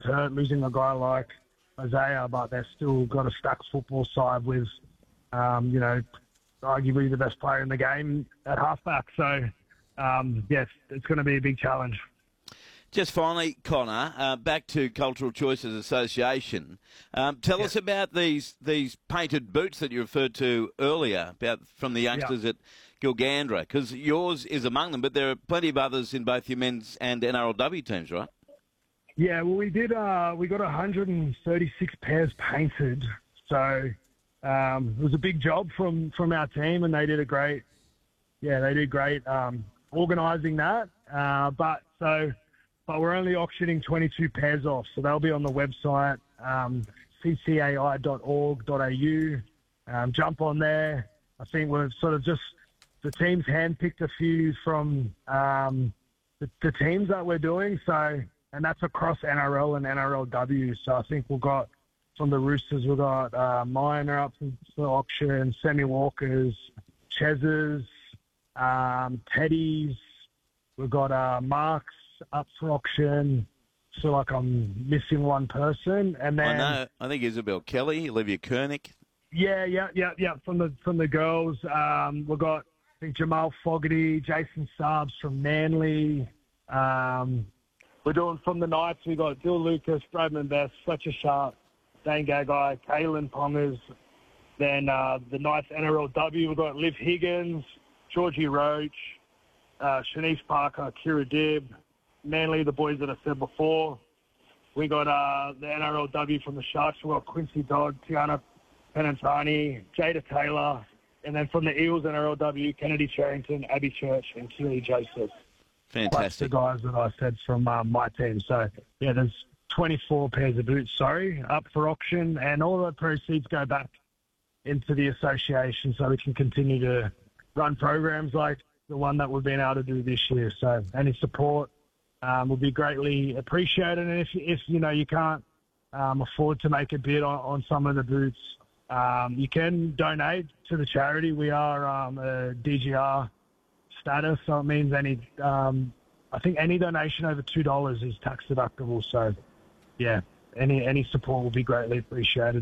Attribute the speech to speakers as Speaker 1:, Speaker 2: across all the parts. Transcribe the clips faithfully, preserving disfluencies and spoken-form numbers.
Speaker 1: hurt, losing a guy like Isaiah, but they've still got a stacked football side with, um, you know, arguably the best player in the game at halfback. So, um, yes, it's going to be a big challenge.
Speaker 2: Just finally, Connor, uh, back to Cultural Choices Association. Um, tell
Speaker 1: yeah.
Speaker 2: us about these these painted boots that you referred to earlier, about from the youngsters yeah. at Gilgandra, because yours is among them, but there are plenty of others in both your men's and N R L W teams, right?
Speaker 1: Yeah, well, we did. Uh, we got one hundred thirty-six pairs painted, so um, it was a big job from, from our team, and they did a great. Yeah, they did great um, organising that. Uh, but so. But we're only auctioning twenty-two pairs off, so they'll be on the website, um, c c a i dot org dot a u. Um, jump on there. I think we've sort of just, the team's handpicked a few from um, the, the teams that we're doing, so, and that's across N R L and N R L W. So I think we've got, from the Roosters, we've got uh, Minor up for auction, Semi Walkers, Chez's, um, Teddy's, we've got uh, Mark's up for auction. So like I'm missing one person, and then
Speaker 2: I know. I think Isabel Kelly, Olivia Koenig.
Speaker 1: Yeah, yeah, yeah, yeah. From the from the girls, um, we've got I think Jamal Fogarty, Jason Sabs from Manly. Um, we're doing from the Knights. We got Dill Lucas, Bradman Best, Fletcher Sharp, Dane Gagai, Kaylin Pongers. Then uh, the Knights N R L W. We've got Liv Higgins, Georgie Roach, uh, Shanice Parker, Kira Dibb. Manly, the boys that I said before. We got uh, the N R L W from the Sharks. We got Quincy Dodd, Tiana Penantani, Jada Taylor, and then from the Eels N R L W, Kennedy Charrington, Abby Church, and Keely Joseph.
Speaker 2: Fantastic.
Speaker 1: Plus the guys that I said from uh, my team. So, yeah, there's twenty-four pairs of boots, sorry, up for auction, and all the proceeds go back into the association so we can continue to run programs like the one that we've been able to do this year. So, any support Um, will be greatly appreciated, and if if you know you can't um, afford to make a bid on, on some of the boots, um, you can donate to the charity. We are um, a D G R status, so it means any um, I think any donation over two dollars is tax deductible. So yeah, any any support will be greatly appreciated.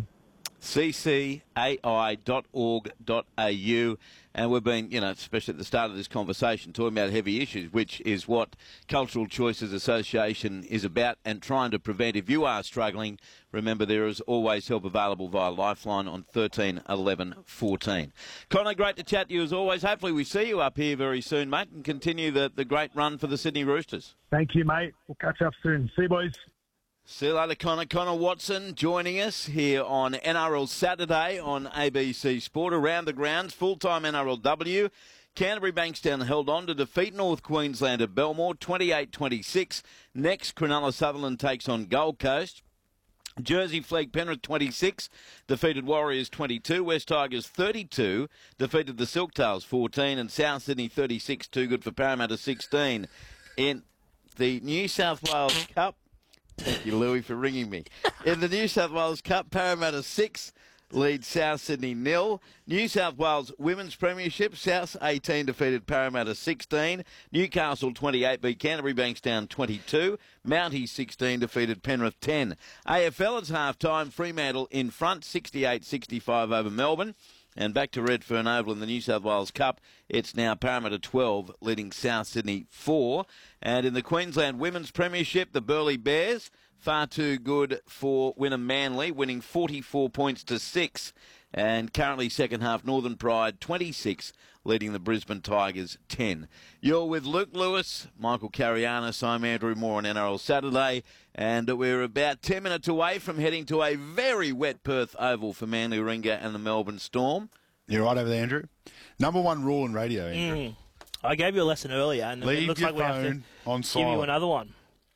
Speaker 2: c c a i dot org dot a u, and we've been, you know, especially at the start of this conversation, talking about heavy issues, which is what Cultural Choices Association is about, and trying to prevent. If you are struggling, remember there is always help available via Lifeline on thirteen eleven fourteen. Connor, great to chat to you as always. Hopefully we see you up here very soon, mate, and continue the, the great run for the Sydney Roosters.
Speaker 1: Thank you, mate. We'll catch up soon. See you, boys.
Speaker 2: See you later, Connor. Connor Watson joining us here on N R L Saturday on A B C Sport. Around the grounds, full-time N R L W. Canterbury Bankstown held on to defeat North Queensland at Belmore, twenty-eight twenty-six. Next, Cronulla Sutherland takes on Gold Coast. Jersey Flegg Penrith twenty-six, defeated Warriors twenty-two. West Tigers thirty-two, defeated the Silktails fourteen. And South Sydney thirty-six, too good for Parramatta sixteen. In the New South Wales Cup, thank you, Louis, for ringing me. In the New South Wales Cup, Parramatta six, leads South Sydney nil. New South Wales Women's Premiership, South eighteen defeated Parramatta sixteen. Newcastle twenty-eight beat Canterbury Bankstown twenty-two. Mounties sixteen defeated Penrith ten. A F L at half-time, Fremantle in front, sixty-eight sixty-five over Melbourne. And back to Redfern Oval in the New South Wales Cup, it's now Parramatta twelve, leading South Sydney four. And in the Queensland Women's Premiership, the Burleigh Bears, far too good for Wynnum Manly, winning forty-four points to six. And currently second half, Northern Pride twenty-six, leading the Brisbane Tigers ten. You're with Luke Lewis, Michael Carianis, I'm Andrew Moore on N R L Saturday. And we're about ten minutes away from heading to a very wet Perth Oval for Manly Warringah and the Melbourne Storm.
Speaker 3: You're right over there, Andrew. Number one rule in radio, Andrew.
Speaker 4: Mm. I gave you a lesson earlier, and
Speaker 3: Leave
Speaker 4: it looks
Speaker 3: your
Speaker 4: like we have to
Speaker 3: on
Speaker 4: give
Speaker 3: silent.
Speaker 4: you another one.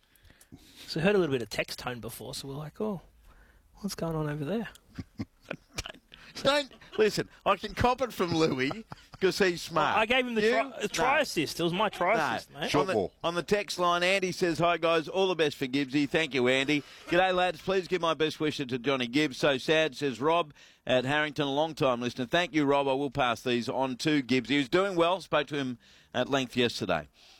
Speaker 4: So I heard a little bit of text tone before, so we're like, oh, what's going on over there?
Speaker 2: Don't listen. I can cop it from Louis because he's smart.
Speaker 4: I gave him the
Speaker 2: You?
Speaker 4: try, the try
Speaker 2: No.
Speaker 4: assist. It was my try
Speaker 2: No.
Speaker 4: assist, mate.
Speaker 3: Sure.
Speaker 2: On the,
Speaker 3: ball.
Speaker 2: on the text line, Andy says, hi, guys. All the best for Gibbsy. Thank you, Andy. G'day, lads. Please give my best wishes to Johnny Gibbs. So sad, says Rob at Harrington, a long-time listener. Thank you, Rob. I will pass these on to Gibbs. He was doing well. Spoke to him at length yesterday.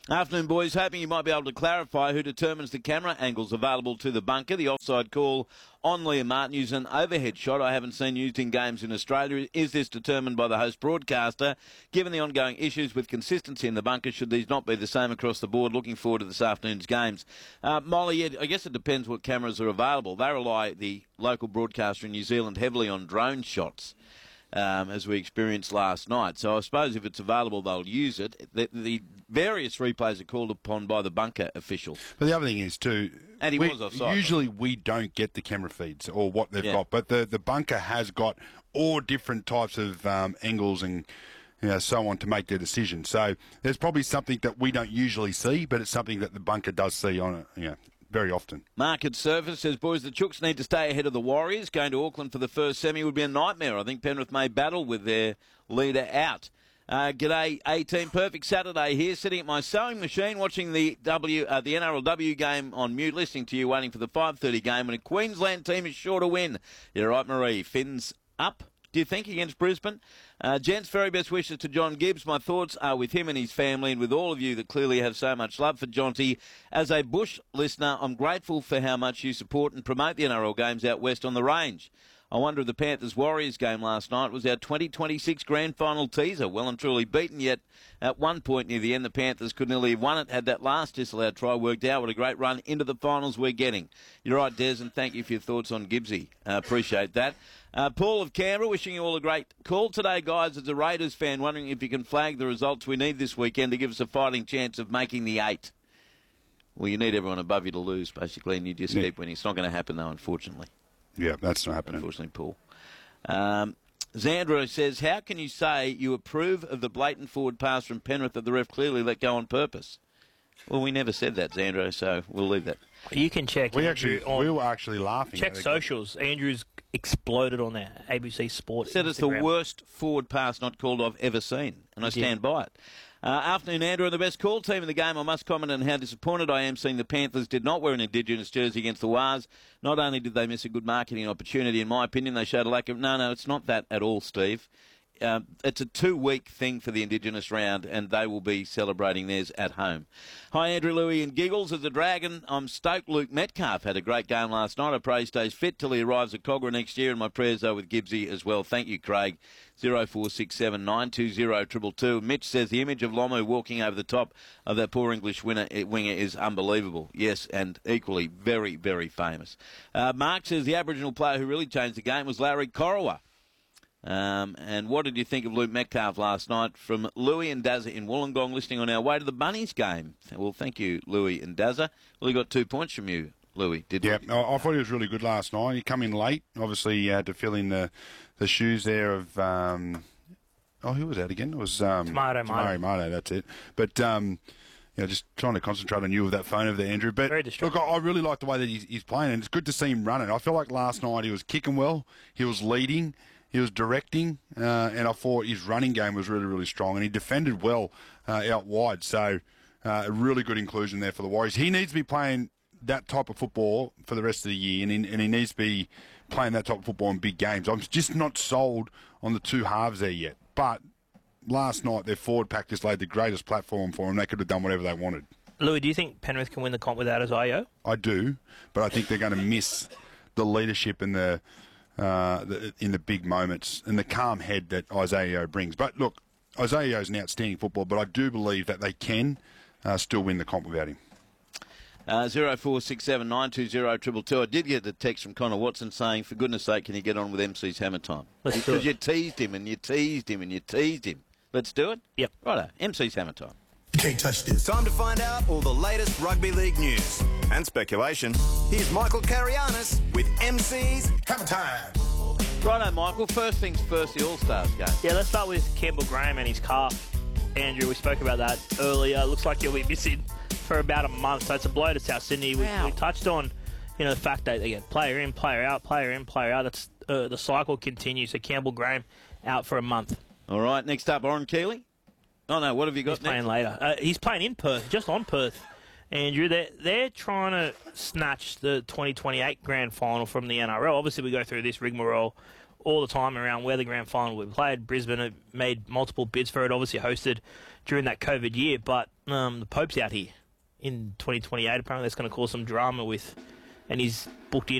Speaker 2: Afternoon, boys. Hoping you might be able to clarify who determines the camera angles available to the bunker. The offside call on Liam Martin used an overhead shot I haven't seen used in games in Australia. Is this determined by the host broadcaster? Given the ongoing issues with consistency in the bunker, should these not be the same across the board? Looking forward to this afternoon's games. Uh, Molly, yeah, I guess it depends what cameras are available. They rely, the local broadcaster in New Zealand, heavily on drone shots. Um, as we experienced last night. So I suppose if it's available, they'll use it. The, the various replays are called upon by the bunker official.
Speaker 3: But the other thing is, too,
Speaker 2: and he
Speaker 3: we,
Speaker 2: was offside.
Speaker 3: Usually we don't get the camera feeds or what they've
Speaker 2: yeah.
Speaker 3: got, but the, the bunker has got all different types of um, angles and you know, so on to make their decision. So there's probably something that we don't usually see, but it's something that the bunker does see on it, you know, very often.
Speaker 2: Market Surface says, boys, the Chooks need to stay ahead of the Warriors. Going to Auckland for the first semi would be a nightmare. I think Penrith may battle with their leader out. Uh, g'day, eighteen. Perfect Saturday here, sitting at my sewing machine, watching the W, uh, the N R L W game on mute, listening to you, waiting for the five thirty game, and a Queensland team is sure to win. You're right, Marie. Fins up, do you think, against Brisbane? Uh, gents, very best wishes to John Gibbs. My thoughts are with him and his family and with all of you that clearly have so much love for Jonty. As a Bush listener, I'm grateful for how much you support and promote the N R L games out west on the range. I wonder if the Panthers-Warriors game last night was our twenty twenty-six grand final teaser. Well and truly beaten, yet at one point near the end, the Panthers could nearly have won it had that last disallowed try worked out. What a great run into the finals we're getting. You're right, Des, and thank you for your thoughts on Gibbsy. Uh, appreciate that. Uh, Paul of Canberra, wishing you all a great call today, guys. As a Raiders fan, wondering if you can flag the results we need this weekend to give us a fighting chance of making the eight. Well, you need everyone above you to lose, basically, and you just
Speaker 3: yeah.
Speaker 2: keep winning. It's not going to happen, though, unfortunately.
Speaker 3: Yeah, that's not happening.
Speaker 2: Unfortunately, Paul. Um, Zandro says, how can you say you approve of the blatant forward pass from Penrith that the ref clearly let go on purpose? Well, we never said that, Zandro, so we'll leave that.
Speaker 4: You can check.
Speaker 3: We
Speaker 4: Andrew,
Speaker 3: actually,
Speaker 4: on,
Speaker 3: we were actually laughing.
Speaker 4: Check socials. Andrew's exploded on that A B C Sport.
Speaker 2: Said it's
Speaker 4: Instagram.
Speaker 2: the worst forward pass not called I've ever seen, and I stand
Speaker 4: yeah.
Speaker 2: by it. Uh, afternoon, Andrew, and the best call team in the game. I must comment on how disappointed I am seeing the Panthers did not wear an Indigenous jersey against the Wars. Not only did they miss a good marketing opportunity, in my opinion, they showed a lack of... No, no, it's not that at all, Steve. Uh, it's a two-week thing for the Indigenous round, and they will be celebrating theirs at home. Hi, Andrew, Louie and Giggles. As a Dragon, I'm stoked Luke Metcalf had a great game last night. I pray he stays fit till he arrives at Cogra next year, and my prayers are with Gibbsy as well. Thank you, Craig. zero four six seven nine two zero two two two. Mitch says the image of Lomu walking over the top of that poor English winner, winger is unbelievable. Yes, and equally very, very famous. Uh, Mark says the Aboriginal player who really changed the game was Larry Corowa. Um, and what did you think of Luke Metcalf last night? From Louis and Dazza in Wollongong, listening on our way to the Bunnies game. Well, thank you, Louis and Dazza. Well, he got two points from you, Louis, did
Speaker 3: yeah,
Speaker 2: you?
Speaker 3: I, I thought he was really good last night. He come in late. Obviously, he had to fill in the, the shoes there of... Um, oh, who was that again? It was... Um,
Speaker 4: Tomato
Speaker 3: Tomato Mato, that's it. But... Um, you know, just trying to concentrate on you with that phone over there, Andrew. But
Speaker 4: Very
Speaker 3: look, I, I really like the way that he's, he's playing, and it's good to see him running. I feel like last night he was kicking well, he was leading, he was directing, uh, and I thought his running game was really, really strong, and he defended well uh, out wide. So uh, a really good inclusion there for the Warriors. He needs to be playing that type of football for the rest of the year, and he, and he needs to be playing that type of football in big games. I'm just not sold on the two halves there yet, but last night, their forward pack just laid the greatest platform for them. They could have done whatever they wanted.
Speaker 4: Louis, do you think Penrith can win the comp without Isaiah?
Speaker 3: I do, but I think they're going to miss the leadership and the, uh, the in the big moments and the calm head that Isaiah brings. But look, Isaiah is an outstanding footballer, but I do believe that they can uh, still win the comp without him.
Speaker 2: Uh, zero four six seven nine two zero two two two. I did get a text from Connor Watson saying, for goodness sake, can you get on with M C's Hammer Time?
Speaker 4: Let's do
Speaker 2: Because
Speaker 4: it.
Speaker 2: you teased him and you teased him and you teased him. Let's do it?
Speaker 4: Yep.
Speaker 2: Righto, M C's Hammer Time.
Speaker 5: You can't touch this.
Speaker 6: Time to find out all the latest rugby league news and speculation. Here's Michael Carianis with M C's
Speaker 5: Hammer time.
Speaker 2: Righto, Michael. First things first, the All-Stars game.
Speaker 4: Yeah, let's start with Campbell Graham and his calf. Andrew, we spoke about that earlier. Looks like he'll be missing for about a month, so it's a blow to South Sydney. We,
Speaker 2: Wow.
Speaker 4: we touched on, you know, the fact that they get player in, player out, player in, player out. That's uh, the cycle continues. So Campbell Graham out for a month.
Speaker 2: All right, next up, Oren Keeley. Oh, no, what have you got
Speaker 4: He's playing
Speaker 2: next?
Speaker 4: later. Uh, he's playing in Perth, just on Perth. Andrew, they're, they're trying to snatch the twenty twenty-eight grand final from the N R L. Obviously, we go through this rigmarole all the time around where the grand final will be played. Brisbane have made multiple bids for it, obviously hosted during that COVID year, but um, the Pope's out here in twenty twenty-eight. Apparently that's going to cause some drama with, and he's booked in